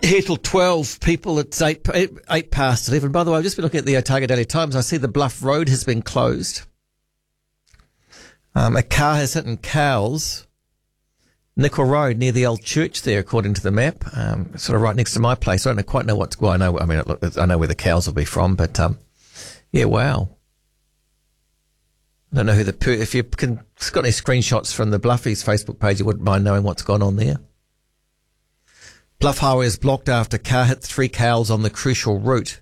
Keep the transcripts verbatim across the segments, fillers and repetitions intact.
here till twelve people. It's eight, eight, eight past eleven. By the way, I've just been looking at the Otago Daily Times. I see the Bluff Road has been closed. Um, a car has hit in Cowes, Nickel Road, near the old church there, according to the map. Um, sort of right next to my place. I don't quite know what's, well, I know, I mean, I know where the cows will be from, but, um, yeah, wow. I don't know who the, per- if you can, got any screenshots from the Bluffies Facebook page, you wouldn't mind knowing what's gone on there. Bluff Highway is blocked after car hit three cows on the crucial route.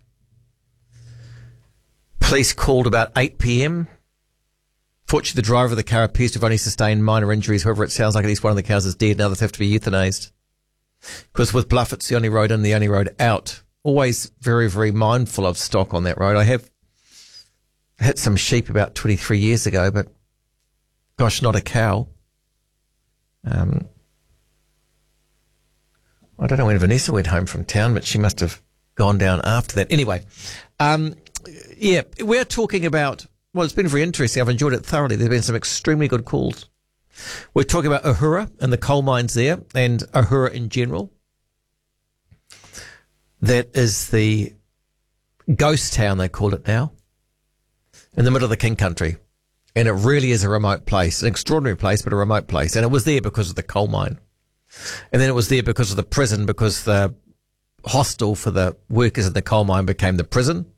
Police called about eight p.m. Fortunately, the driver of the car appears to have only sustained minor injuries. However, it sounds like at least one of the cows is dead and others have to be euthanized. Because with Bluff, it's the only road in, the only road out. Always very, very mindful of stock on that road. I have hit some sheep about twenty-three years ago, but gosh, not a cow. Um, I don't know when Vanessa went home from town, but she must have gone down after that. Anyway, um, yeah, we're talking about, well, it's been very interesting. I've enjoyed it thoroughly. There's been some extremely good calls. We're talking about Uhura and the coal mines there, and Uhura in general. That is the ghost town, they call it now, in the middle of the King Country. And it really is a remote place, an extraordinary place, but a remote place. And it was there because of the coal mine. And then it was there because of the prison, because the hostel for the workers in the coal mine became the prison.